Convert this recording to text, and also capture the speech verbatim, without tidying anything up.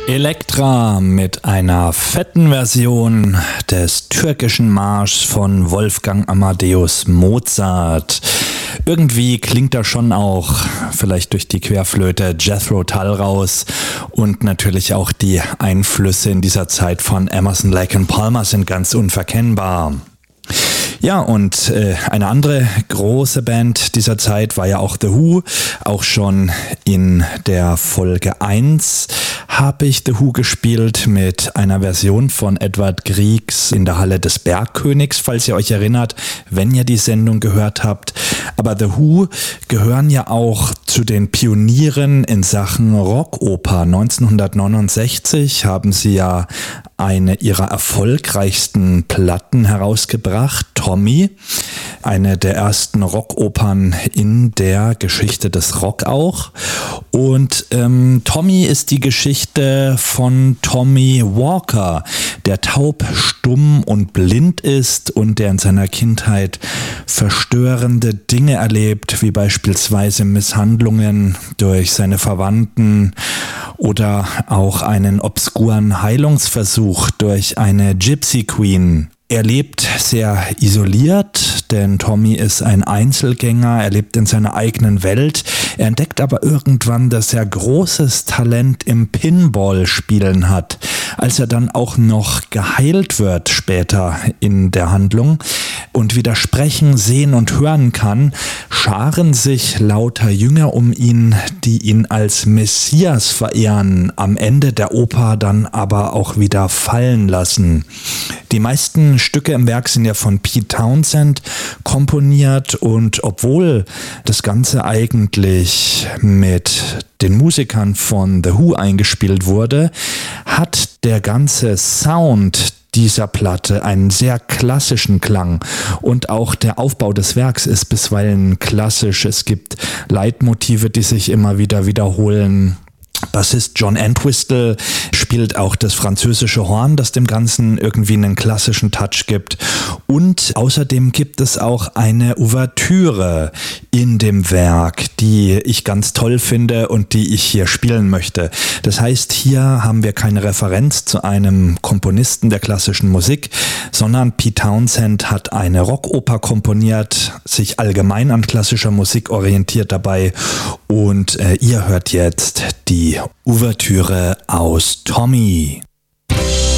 Elektra mit einer fetten Version des türkischen Marschs von Wolfgang Amadeus Mozart. Irgendwie klingt da schon auch, vielleicht durch die Querflöte, Jethro Tull raus und natürlich auch die Einflüsse in dieser Zeit von Emerson, Lake and Palmer sind ganz unverkennbar. Ja, und äh, eine andere große Band dieser Zeit war ja auch The Who. Auch schon in der Folge eins habe ich The Who gespielt mit einer Version von Edvard Griegs in der Halle des Bergkönigs, falls ihr euch erinnert, wenn ihr die Sendung gehört habt. Aber The Who gehören ja auch zu den Pionieren in Sachen Rockoper. neunzehnhundertneunundsechzig haben sie ja eine ihrer erfolgreichsten Platten herausgebracht, Tommy, eine der ersten Rockopern in der Geschichte des Rock auch. Und ähm, Tommy ist die Geschichte von Tommy Walker, der taub, stumm und blind ist und der in seiner Kindheit verstörende Dinge erlebt, wie beispielsweise Misshandlungen durch seine Verwandten oder auch einen obskuren Heilungsversuch durch eine Gypsy Queen. Er lebt sehr isoliert, denn Tommy ist ein Einzelgänger, er lebt in seiner eigenen Welt. Er entdeckt aber irgendwann, dass er großes Talent im Pinball-Spielen hat. Als er dann auch noch geheilt wird später in der Handlung und wieder sprechen, sehen und hören kann, scharen sich lauter Jünger um ihn, die ihn als Messias verehren, am Ende der Oper dann aber auch wieder fallen lassen. Die meisten Stücke im Werk sind ja von Pete Townshend komponiert und obwohl das Ganze eigentlich mit den Musikern von The Who eingespielt wurde, hat der ganze Sound dieser Platte einen sehr klassischen Klang und auch der Aufbau des Werks ist bisweilen klassisch. Es gibt Leitmotive, die sich immer wieder wiederholen. Bassist John Entwistle spielt auch das französische Horn, das dem Ganzen irgendwie einen klassischen Touch gibt. Und außerdem gibt es auch eine Ouvertüre in dem Werk, die ich ganz toll finde und die ich hier spielen möchte. Das heißt, hier haben wir keine Referenz zu einem Komponisten der klassischen Musik, sondern Pete Townshend hat eine Rockoper komponiert, sich allgemein an klassischer Musik orientiert dabei und äh, ihr hört jetzt die Ouvertüre aus Tommy.